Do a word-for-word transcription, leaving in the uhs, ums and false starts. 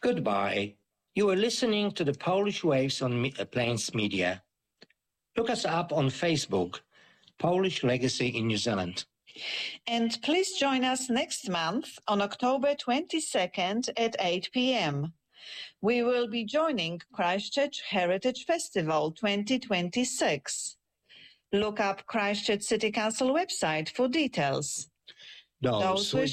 Goodbye. You are listening to the Polish Waves on Me- Plains Media. Look us up on Facebook, Polish Legacy in New Zealand. And please join us next month on October twenty-second at eight p.m. We will be joining Christchurch Heritage Festival twenty twenty-six. Look up Christchurch City Council website for details. Those Those were